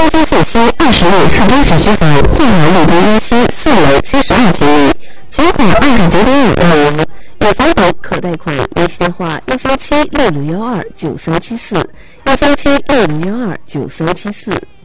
京沪西20路上东市区房，建楼绿都一期4楼72平米，全款29.5万元，有房本可贷款，联系电话13766129374，13766129374。